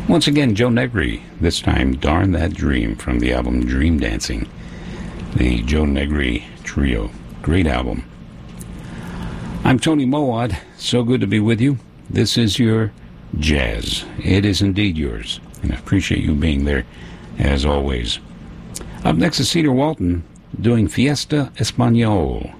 Once again, Joe Negri, this time Darn That Dream from the album Dream Dancing. The Joe Negri Trio. Great album. I'm Tony Mowat. So good to be with you. This is your jazz. It is indeed yours. And I appreciate you being there, as always. Up next is Cedar Walton doing Fiesta Espanol.